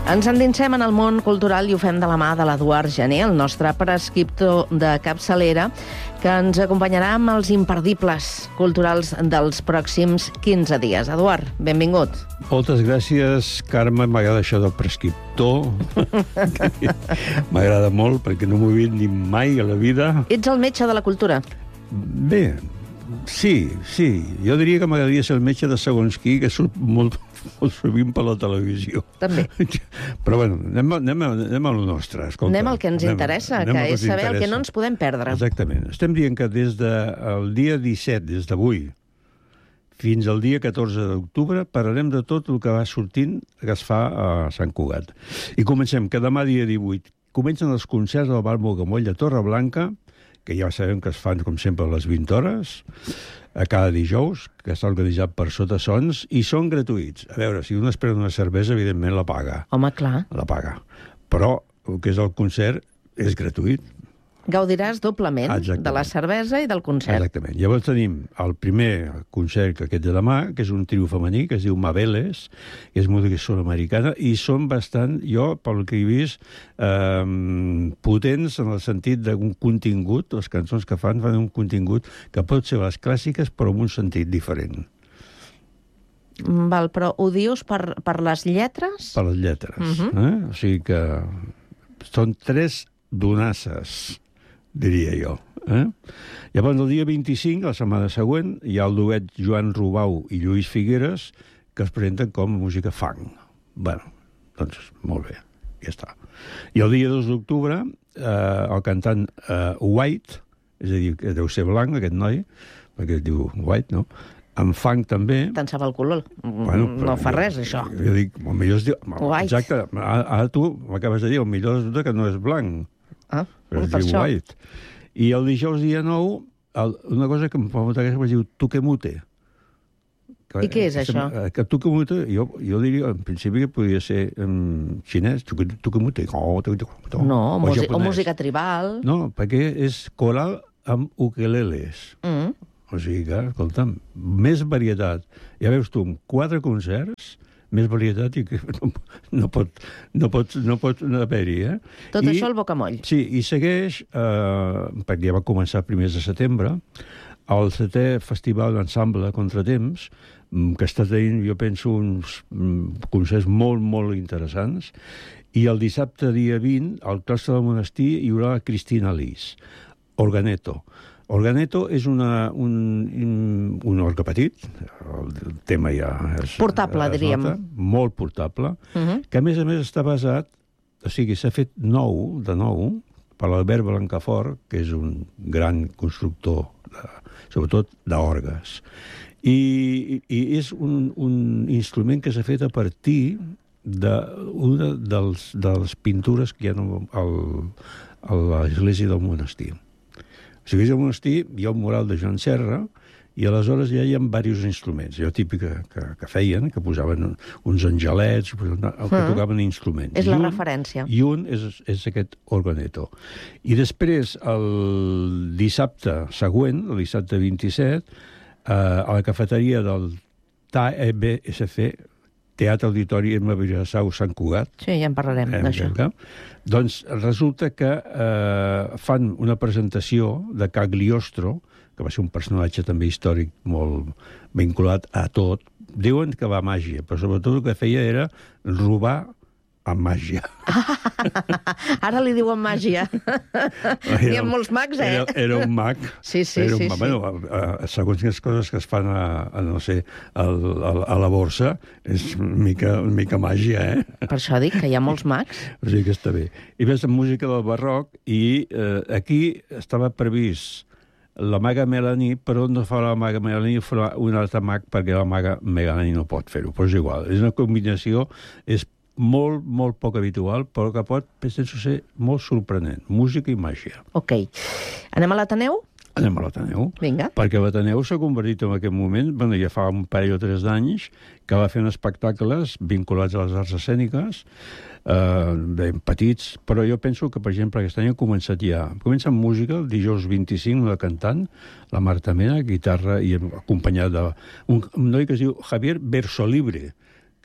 Ens endinsem en el món cultural i ho fem de la mà de l'Eduard Gené, el nostre prescriptor de capçalera, que ens acompanyarà amb els imperdibles culturals dels pròxims 15 dies. Eduard, benvingut. Moltes gràcies, Carme. M'agrada això del prescriptor. M'agrada molt, perquè no m'ho he dit ni mai a la vida. Ets el metge de la cultura. Bé, sí. Jo diria que m'agradaria ser el metge de segons qui, que surt molt sovint per la televisió. També. Però bueno, anem a lo nostre. Escolta, anem al que ens interessa, que és saber el que no ens podem perdre. Exactament. Estem dient que des del dia 17, des d'avui, fins al dia 14 d'octubre, parlarem de tot el que va sortint, que es fa a Sant Cugat. I comencem, que demà, dia 18, comencen els concerts del Bar Mogamoll de Torreblanca, que ja sabem que es fan, com sempre, a les 20 hores, a cada dijous, que està organitzat per Sota Sons, i són gratuïts. A veure, si un es pren una cervesa, evidentment la paga. Home, clar. La paga. Però el que és el concert és gratuït. Gaudiràs doblement. Exactament. De la cervesa i del concert. Exactament. Llavors tenim el primer concert, que aquest de demà, que és un trio femení, que es diu Mabeles, que és música sud-americana, i són bastant, jo, pel que he vist, potents en el sentit d'un contingut, les cançons que fan un contingut que pot ser les clàssiques, però en un sentit diferent. Val, però ho dius per les lletres? Per les lletres. O sigui que són 3 donasses, diria jo. Llavors, el dia 25, la setmana següent, hi ha el duet Joan Rubau i Lluís Figueres, que es presenten com música funk. Bueno, doncs, molt bé, ja està. I el dia 2 d'octubre, el cantant White, és a dir, que deu ser blanc, aquest noi, perquè es diu White, no?, en funk també... Te'n sap el color. Bueno, no fa res, això. Jo dic, el millor es diu... White. Exacte, ara tu m'acabes de dir, el millor resulta que no és blanc. Per es diu White. I el dijous dia 9, una cosa que em fa molta gràcia, es diu Tukemute. I què és això? Que Tukemute, jo diria, en principi, que podria ser xinès, Tukemute. No, o música tribal. No, perquè és coral amb ukeleles. O sigui que, escolta'm, més varietat. Ja veus tu, amb 4 concerts, més varietat i que no pot haver-hi, Tot això al Bocamoll. Sí, i segueix, perquè ja va començar a primers de setembre, el 7è Festival d'Ensemble Contratemps, que està tenint, jo penso, uns concerts molt, molt interessants, i el dissabte, dia 20, al claustre del monestir, hi haurà Cristina Lis, Organeto. Organeto és un orgue petit, el tema ja és... Portable, diríem. Molt portable, que a més està basat, o sigui, s'ha fet de nou, per l'Albert Blancafort, que és un gran constructor, sobretot d'orgues. I és un instrument que s'ha fet a partir d'una de les pintures que hi ha a l'església del monestir. Si veus el monestir, hi ha un mural de Joan Serra, i aleshores ja hi ha diversos instruments. Jo típic que feien, que posaven uns angelets, que tocaven instruments. És la referència. I un és aquest organeto. I després, el dissabte següent, el dissabte 27, a la cafeteria del TAEBSC, Teatre Auditori Emma Vilassau Sant Cugat. Sí, ja en parlarem d'això. Doncs resulta que fan una presentació de Cagliostro, que va ser un personatge també històric molt vinculat a tot. Diuen que va a màgia, però sobretot el que feia era robar amb màgia. Ara li diuen màgia. Hi ha molts mags, Era un mag. Sí. Bueno, segons les coses que es fan a la borsa, és una mica màgia, Per això dic que hi ha molts mags. O sigui que està bé. I ves amb música del barroc, i aquí estava previst la maga Melanie, però no fa la maga Melanie, farà un altre mag, perquè la maga Melanie no pot fer-ho. Però és igual, és una combinació, és molt, molt poc habitual, però que pot, penso, ser molt sorprenent. Música i màgia. Ok. Anem a l'Ateneu? Anem a l'Ateneu. Vinga. Perquè l'Ateneu s'ha convertit en aquest moment, ja fa un parell o 3 d'anys, que va fent espectacles vinculats a les arts escèniques, ben petits, però jo penso que, per exemple, aquest any ha començat ja. Comença amb música, el dijous 25, una cantant, la Marta Mena, guitarra, i acompanyada d'un noi que es diu Javier Versolibre,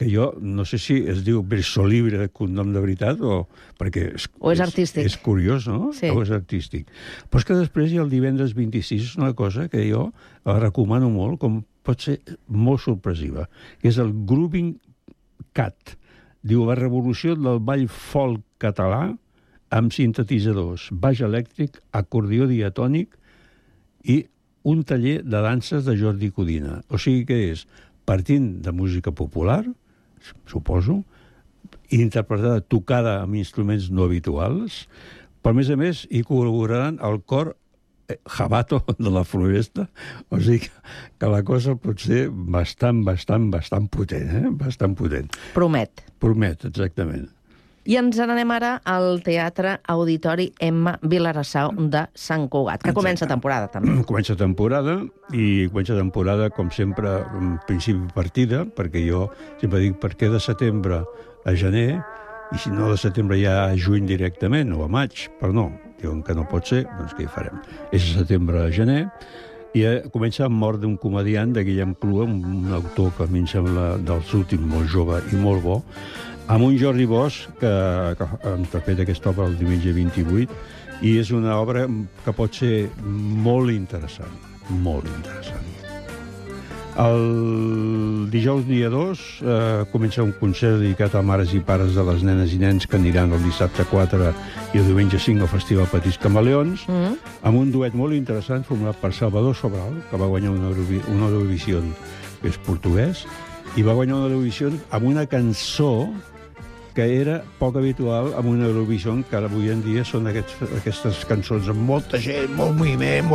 que jo no sé si es diu verso libre, cognom de veritat, perquè és artístic. És curiós, no? Sí. O és artístic. Però és que després, el divendres 26, és una cosa que jo recomano molt, com pot ser molt sorpresiva, que és el Grooving Cat. Diu, la revolució del ball folk català amb sintetitzadors, baix elèctric, acordió diatònic i un taller de danses de Jordi Codina. O sigui que és partint de música popular, suposo, interpretada, tocada amb instruments no habituals, però a més hi col·laboraran el cor Jabato de la Floresta, o sigui que la cosa pot ser bastant potent, bastant potent. Promet. Promet, exactament. I ens n'anem ara al Teatre Auditori Emma Vilarassau de Sant Cugat, que comença temporada, també. Comença temporada, com sempre, en principi partida, perquè jo sempre dic per què de setembre a gener, i si no de setembre ja a juny directament, o a maig, però no, diuen que no pot ser, doncs què hi farem? És a setembre a gener, i comença amb Mort d'un comediant de Guillem Clua, un autor que a mi em sembla dels últims, molt jove i molt bo, amb un Jordi Bosch que interpreta aquesta obra el diumenge 28, i és una obra que pot ser molt interessant, molt interessant. El dijous dia 2 comença un concert dedicat a mares i pares de les nenes i nens que aniran el dissabte 4 i el diumenge 5 al Festival Petits Camaleons, amb un duet molt interessant format per Salvador Sobral, que va guanyar una Eurovisió, que és portuguès, i va guanyar una Eurovisió amb una cançó que era poc habitual amb una Eurovisió, que ara avui en dia són aquestes cançons amb molta gent, molt moviment,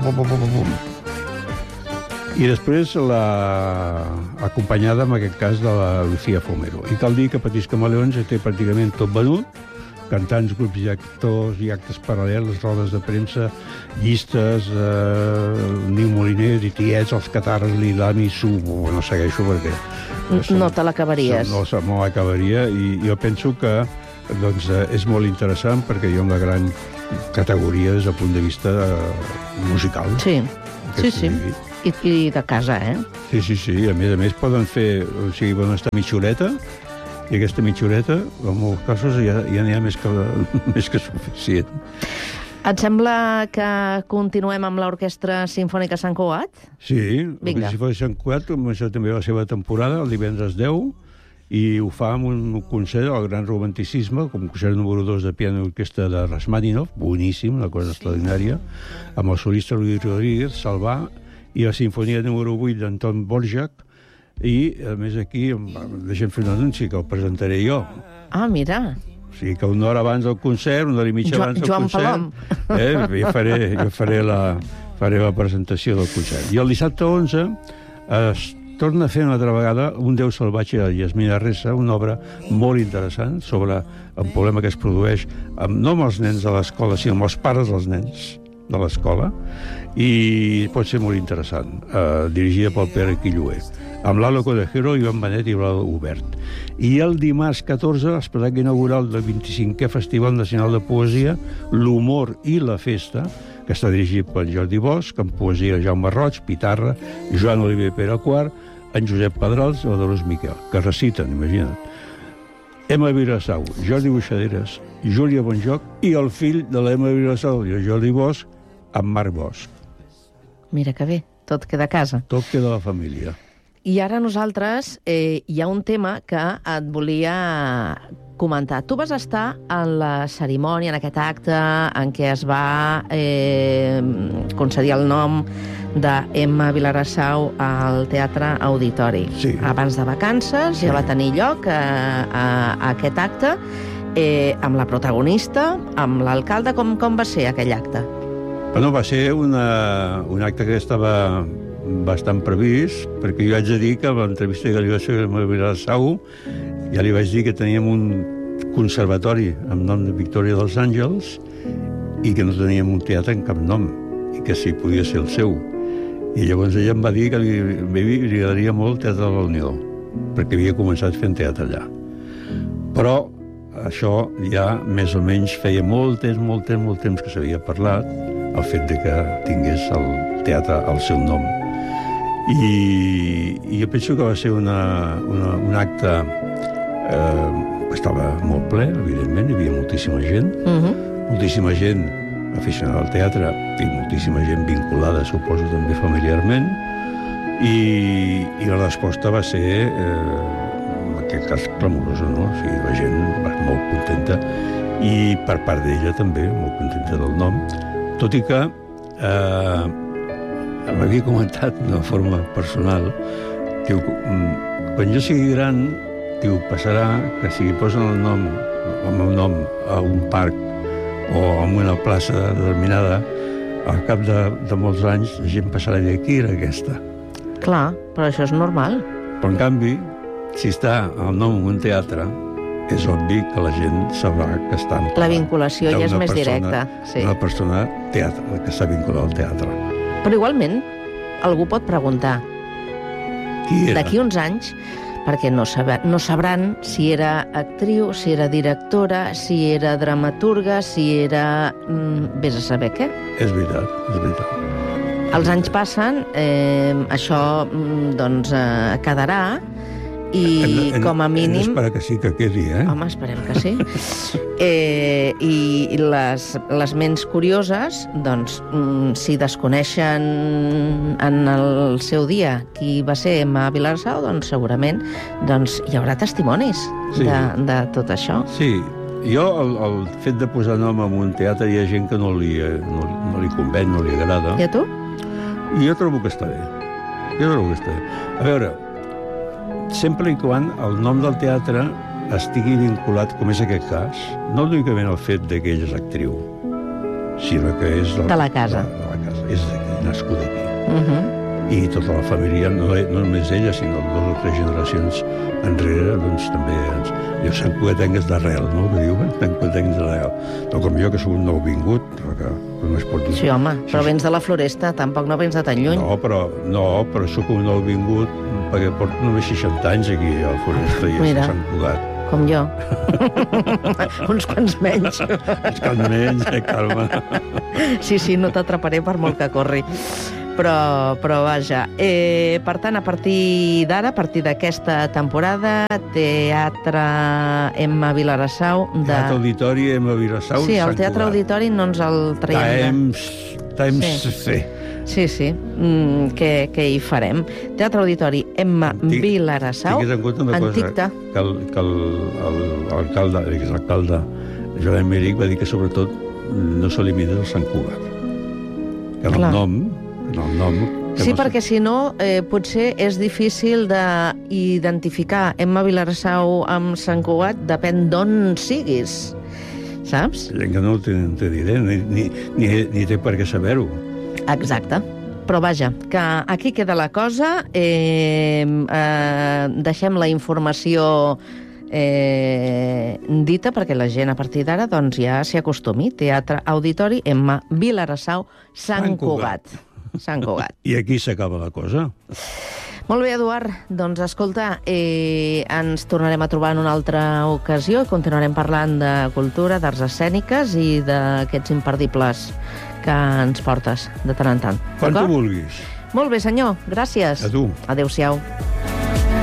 i després acompanyada, en aquest cas, de la Lucía Fomero. I cal dir que Petits Camaleons té pràcticament tot venut, cantants, grups i actors i actes paral·lels, rodes de premsa, llistes, Niu Moliner, i tiets, els Catarres, l'Ilami, no segueixo perquè... No te l'acabaries. No l'acabaria, i jo penso que és molt interessant perquè hi ha una gran categoria des del punt de vista musical. Sí. I de casa, Sí. A més poden fer, o sigui, poden estar mitja horeta, i aquesta mitja horeta, en molts casos, ja n'hi ha més que suficient. Et sembla que continuem amb l'Orquestra Simfònica Sant Cugat? Sí, l'Orquestra Simfònica Sant Cugat comença també la seva temporada, el divendres 10, i ho fa amb un concert del Gran Romanticisme, com concert número 2 de piano i orquestra de Rachmaninoff, boníssim, una cosa extraordinària, amb el solista Luis Rodríguez, Salvà, i la sinfonia número 8 d'Anton Dvořák, i, a més, aquí, deixem fer un anunci, que el presentaré jo. Ah, mira. O sigui que una hora abans del concert, una hora i mitja abans del concert... Jo faré la presentació del concert. I el dissabte 11 es torna a fer una altra vegada Un Déu salvatge de Yasmina Ressa, una obra molt interessant sobre el problema que es produeix no amb els nens de l'escola, sinó amb els pares dels nens de l'escola, i pot ser molt interessant, dirigida pel Pere Quilloé, amb l'Alo Codejero, Ivan Benet i Blau Obert. I el dimarts 14, l'espectacle inaugural del 25è Festival Nacional de Poesia, L'humor i la festa, que està dirigit per Jordi Bosch, amb poesia Jaume Roig, Pitarra, Joan Oliver Pere IV, en Josep Pedrals o Dolors Miquel, que reciten, imagina't. Emma Vilarassau, Jordi Buixaderes, Júlia Bonjoc i el fill de l'Emma Vilarassau, Jordi Bosch, amb Marc Bosch. Mira que bé, tot queda a casa. Tot queda a la família. I ara nosaltres hi ha un tema que et volia comentar. Tu vas estar en la cerimònia, en aquest acte en què es va concedir el nom d'Emma Vilarassau al Teatre Auditori. Sí. Abans de vacances ja va tenir lloc aquest acte amb la protagonista, amb l'alcalde. Com va ser aquell acte? Bueno, va ser un acte que estava bastant previst, perquè jo haig de dir que a l'entrevista que li vaig fer a Emma Vilarassau ja li vaig dir que teníem un conservatori amb nom de Victòria dels Àngels i que no teníem un teatre en cap nom, i que sí, podia ser el seu. I llavors ella em va dir que li agradaria molt el Teatre de la Unió, perquè havia començat fent teatre allà. Però això ja més o menys feia molt temps que s'havia parlat, el fet de que tingués el teatre al seu nom. I jo penso que va ser un acte que estava molt ple, evidentment, hi havia moltíssima gent, moltíssima gent aficionada al teatre i moltíssima gent vinculada, suposo, també familiarment, i la resposta va ser, en aquest cas, clamorosa, no? O sigui, la gent va molt contenta, i per part d'ella també, molt contenta del nom, tot i que m'havia comentat d'una forma personal, diu, quan jo sigui gran, diu, passarà que si posen el meu nom a un parc o a una plaça determinada, al cap de molts anys la gent passarà a dir, qui era aquesta? Clar, però això és normal. Però en canvi, si està el nom en un teatre, és obvi que la gent sabrà que està en la vinculació ja és més directa. Sí. Una persona teatre, que està vinculada al teatre. Però igualment, algú pot preguntar d'aquí uns anys, perquè no sabran si era actriu, si era directora, si era dramaturga, si era... vés a saber què. És veritat, és veritat. Els anys passen, això doncs quedarà, i com a mínim... Hem d'esperar que sí que quedi, eh? Home, esperem que sí. I les ments curioses, doncs, si desconeixen en el seu dia qui va ser Emma Vilarsau, doncs segurament hi haurà testimonis de tot això. Sí, jo el fet de posar nom en un teatre hi ha gent que no li conven, no li agrada. I a tu? I jo trobo que està bé. A veure, sempre i quan el nom del teatre estigui vinculat, com és aquest cas, no únicament el fet que ella és actriu, sinó que és... De la casa. De la casa, és d'aquí, nascut aquí. I tota la família, no només ella, sinó 2 o 3 generacions enrere, doncs també... Jo Sant Cugatencs d'arrel, no? Que diuen, Sant Cugatencs d'arrel. No com jo, que soc un nouvingut, que només pot dir... Sí, home, però vens de la Floresta, tampoc no vens de tan lluny. Però soc un nouvingut perquè porto només 60 anys aquí a la Floresta i a Sant Cugat. Com jo. Uns quants menys. Uns quants menys, calma. Sí, no t'atraparé per molt que corri. Però vaja. Per tant, a partir d'ara, a partir d'aquesta temporada, Teatre Emma Vilarsau... Teatre Auditori Emma Vilarsau. Sí, el Teatre Auditori no ens el traiem. Temps C. Sí. Què hi farem? Teatre Auditori Emma Vilarsau. Tingues en compte una cosa, que l'exalcalde Joan Emeric va dir que sobretot no s'elimina el Sant Cugat. Que el nom... Sí, perquè si no, potser és difícil d'identificar Emma Vilarsau amb Sant Cugat, depèn d'on siguis, saps? Que no té diré, ni té per què saber-ho. Exacte. Però vaja, que aquí queda la cosa, deixem la informació dita perquè la gent a partir d'ara doncs ja s'hi acostumi. Teatre Auditori Emma Vilarsau, Sant Cugat. I aquí s'acaba la cosa. Molt bé, Eduard. Doncs, escolta, ens tornarem a trobar en una altra ocasió i continuarem parlant de cultura, d'arts escèniques i d'aquests imperdibles que ens portes de tant en tant. Quan tu vulguis. Molt bé, senyor. Gràcies. A tu. Adéu-siau.